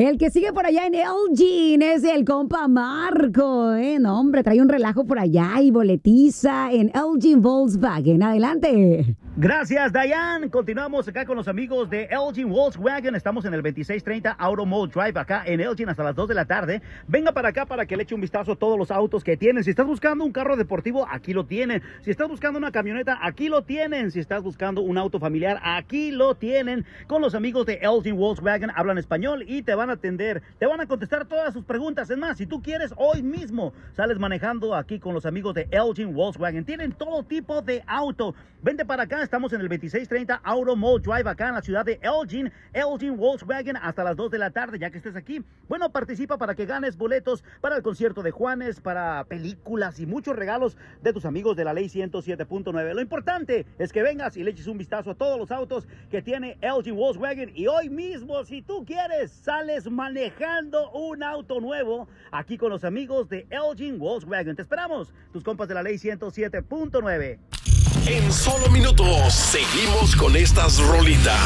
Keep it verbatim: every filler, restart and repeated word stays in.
El que sigue por allá en Elgin es el compa Marco, ¿eh? No, hombre, trae un relajo por allá y boletiza en Elgin Volkswagen. Adelante. Gracias, Diane. Continuamos acá con los amigos de Elgin Volkswagen. Estamos en el veintiséis treinta Auto Mall Drive, acá en Elgin, hasta las dos de la tarde. Venga para acá para que le eche un vistazo a todos los autos que tienen. Si estás buscando un carro deportivo, aquí lo tienen. Si estás buscando una camioneta, aquí lo tienen. Si estás buscando un auto familiar, aquí lo tienen. Con los amigos de Elgin Volkswagen, hablan español y te van a atender, te van a contestar todas sus preguntas. Es más, si tú quieres, hoy mismo sales manejando aquí con los amigos de Elgin Volkswagen. Tienen todo tipo de auto. Vente para acá, estamos en el veintiséis treinta Auto Mall Drive, acá en la ciudad de Elgin. Elgin Volkswagen, hasta las dos de la tarde. Ya que estés aquí, bueno, participa para que ganes boletos para el concierto de Juanes, para películas y muchos regalos de tus amigos de la ley ciento siete punto nueve. Lo importante es que vengas y le eches un vistazo a todos los autos que tiene Elgin Volkswagen. Y hoy mismo, si tú quieres, sales manejando un auto nuevo aquí con los amigos de Elgin Volkswagen. Te esperamos, tus compas de la ley ciento siete punto nueve. En solo minutos seguimos con estas rolitas.